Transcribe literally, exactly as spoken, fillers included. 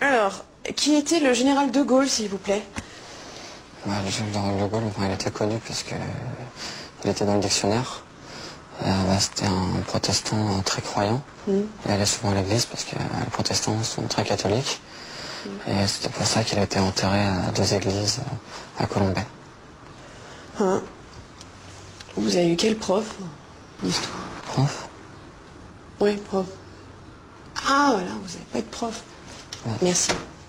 Alors, qui était le général de Gaulle, s'il vous plaît? Bah, le général de Gaulle, enfin, il était connu parce que il était dans le dictionnaire. Euh, bah, c'était un protestant très croyant. Mm. Il allait souvent à l'église parce que euh, les protestants sont très catholiques. Mm. Et c'était pour ça qu'il a été enterré à deux églises à Colombey. Hein? Vous avez eu quel prof d'histoire? Prof? Oui, prof. Ah, voilà, vous n'avez pas de prof. Ouais. Merci.